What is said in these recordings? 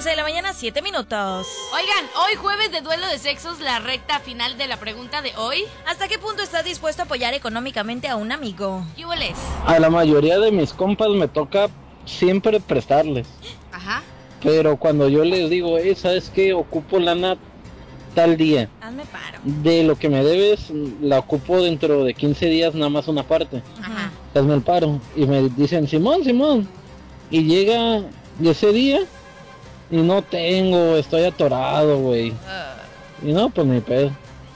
11 de la mañana, 7 minutos. Oigan, hoy jueves de duelo de sexos, la recta final de la pregunta de hoy. ¿Hasta qué punto estás dispuesto a apoyar económicamente a un amigo? ¿Qué hueles? A la mayoría de mis compas me toca siempre prestarles. Ajá. Pero cuando yo les digo, ¿sabes qué? Ocupo lana tal día. Hazme paro. De lo que me debes, la ocupo dentro de 15 días nada más una parte. Ajá. Hazme el paro. Y me dicen, Simón. Y llega ese día y no tengo, estoy atorado, güey. Y no, pues ni pedo.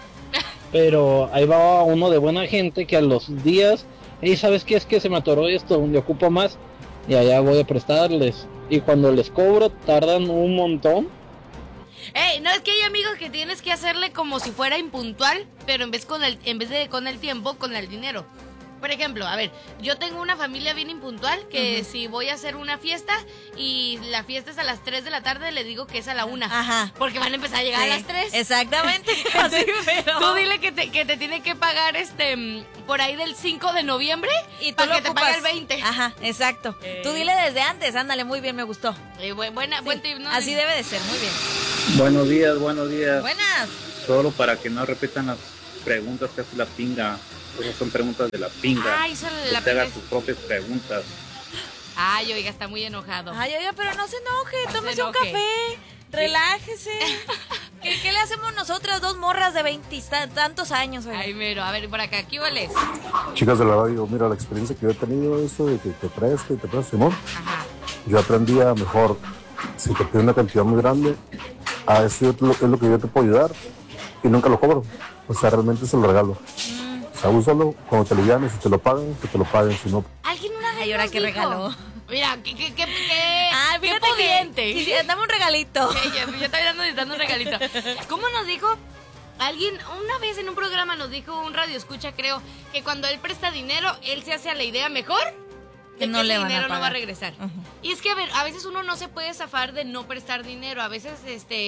Pero ahí va uno de buena gente que a los días, ¿sabes qué? Es que se me atoró esto, me ocupo más. Y allá voy a prestarles. Y cuando les cobro, tardan un montón. No, es que hay amigos que tienes que hacerle como si fuera impuntual, pero en vez de con el tiempo, con el dinero. Por ejemplo, a ver, yo tengo una familia bien impuntual que si voy a hacer una fiesta y la fiesta es a las 3 de la tarde, le digo que es a la 1. Ajá. Porque van a empezar a llegar a las 3. Exactamente. Así, pero... Tú dile que te tiene que pagar por ahí del 5 de noviembre y tú para que te pague el 20. Ajá, exacto. Tú dile desde antes, ándale, muy bien, me gustó. Buen tip, ¿no? Así debe de ser, muy bien. Buenos días. Buenas. Solo para que no repitan las preguntas que hace la pinga. Esas son preguntas de la pinga. Ay, solo que la te haga pinga. sus propias preguntas. Ay, oiga, está muy enojado. Ay, oiga, pero no se enoje, No tómese se un enoje. café, relájese. ¿Qué le hacemos nosotras, dos morras de 20 tantos años, oiga? Ay, mero, a ver, por acá, ¿qué hueles? Chicas de la radio, mira, la experiencia que yo he tenido, eso de que te preste, Simón, Ajá. yo aprendí a mejor, si te pide una cantidad muy grande, a eso es lo que yo te puedo ayudar y nunca lo cobro, o sea, realmente se lo regalo. O sea, úsalo, cuando te livianes, si te lo pagan, que te lo paguen, si no... Alguien una vez Ay, ahora nos qué dijo, regaló. Mira, qué Ay, qué fíjate pudiente. que... Sí, dame un regalito. Yo también ando necesitando un regalito. ¿Cómo nos dijo? Alguien una vez en un programa nos dijo, un radio escucha creo, que cuando él presta dinero, él se hace a la idea mejor Que de no que le ese van a dinero no va a pagar. regresar. Ujú. Y es que, a ver, a veces uno no se puede zafar de no prestar dinero. A veces,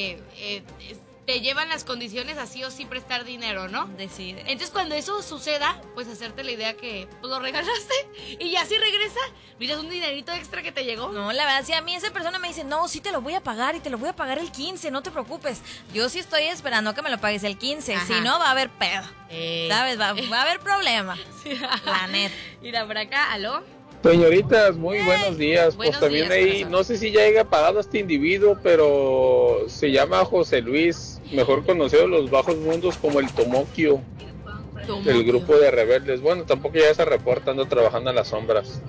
te llevan las condiciones así o sí prestar dinero, ¿no? Decide. Entonces cuando eso suceda, pues hacerte la idea que pues, lo regalaste y ya si regresa, miras un dinerito extra que te llegó. No, la verdad, si a mí esa persona me dice, no, sí te lo voy a pagar y te lo voy a pagar el 15, no te preocupes. Yo sí estoy esperando a que me lo pagues el 15, Ajá. si no va a haber pedo. ¿Sabes? Va a haber problema. Sí. La neta. Mira, por acá, ¿aló? Señoritas, muy buenos días. Buenos Pues también días, ahí, corazón. no sé si ya haya pagado este individuo, pero se llama José Luis, mejor conocido en los bajos mundos como el Tomokio, del grupo de rebeldes. Bueno, tampoco ya se reporta, ando trabajando en las sombras.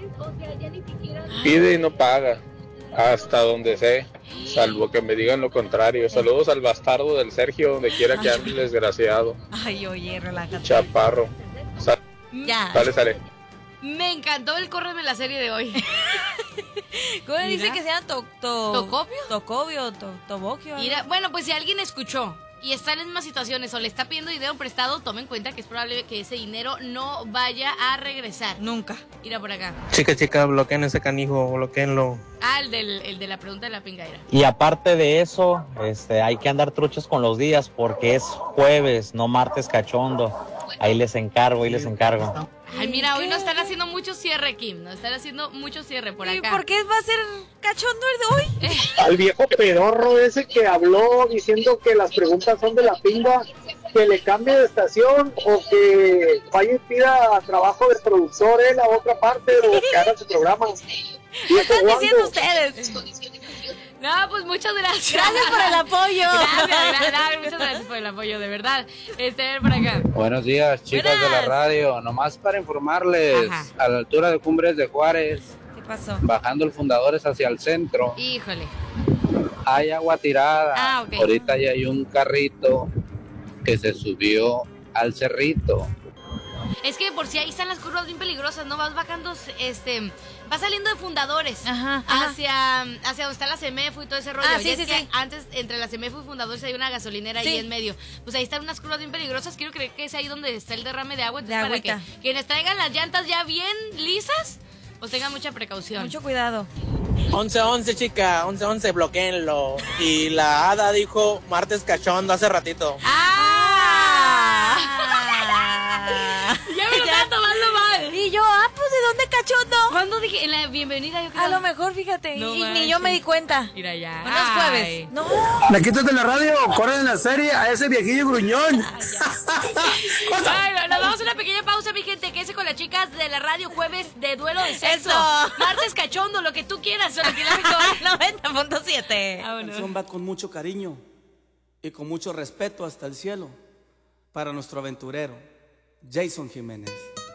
Pide y no paga, hasta donde sé, salvo que me digan lo contrario. Saludos al bastardo del Sergio, donde quiera que ande el desgraciado. Ay, oye, relájate. Chaparro. Ya. Sale. Me encantó el córreme la serie de hoy. ¿Cómo dice Mira. que se llama ¿Tocopio? Tocobio, Tobokio. Mira, bueno, pues si alguien escuchó y está en las mismas situaciones o le está pidiendo dinero prestado, tome en cuenta que es probable que ese dinero no vaya a regresar. Nunca. Mira por acá. Chica, bloqueen ese canijo, bloqueenlo. Ah, el de la pregunta de la pingaira. Y aparte de eso, hay que andar truchos con los días porque es jueves, no martes cachondo. Ahí les encargo. Ay, mira, hoy nos están haciendo mucho cierre, Kim. Nos están haciendo mucho cierre por ¿Y acá. por qué va a ser cachondo el de hoy? Al viejo pedorro ese que habló diciendo que las preguntas son de la pinga, que le cambie de estación o que vaya y pida trabajo de productor en la otra parte o que haga su programa. ¿Qué están diciendo ustedes? No, pues muchas gracias. Gracias por el apoyo. Gracias, muchas gracias por el apoyo, de verdad. Ven por acá. Buenos días, chicas de la Buenas. radio. Nomás para informarles, Ajá. a la altura de Cumbres de Juárez, ¿Qué pasó? bajando el Fundadores hacia el centro, Híjole. hay agua tirada. Ah, ok. Ahorita ya hay un carrito que se subió al cerrito. Es que por si ahí están las curvas bien peligrosas, ¿no? Vas bajando, vas saliendo de Fundadores Ajá. hacia donde está la CEMEFO y todo ese rollo. Ah, Ya sí, es sí, que sí. antes, entre la CEMEFO y Fundadores hay una gasolinera Sí. ahí en medio. Pues ahí están unas curvas bien peligrosas. Quiero creer que es ahí donde está el derrame de agua. Entonces, De para que agüita. quienes traigan las llantas ya bien lisas, pues tengan mucha precaución. Mucho cuidado. 11-11, chica, 11-11, bloqueenlo. Y la hada dijo martes cachondo hace ratito. ¡Ah! Ya me lo están tomando mal. Y Y yo, pues ¿de dónde cachondo? ¿Cuándo dije? En la bienvenida yo creo. A lo mejor, fíjate, No y ni manches. yo me di cuenta. Mira ya. Bueno, es jueves. No. La quitas de la radio, corren en la serie a ese viejillo gruñón. Ay, nos vamos a una pequeña pausa, mi gente. Quédese con las chicas de la radio, jueves de duelo de sexo. Eso. Martes cachondo, lo que tú quieras, solo que la mejor. 90.7. La canción va con mucho cariño y con mucho respeto hasta el cielo para nuestro aventurero, Jason Jiménez.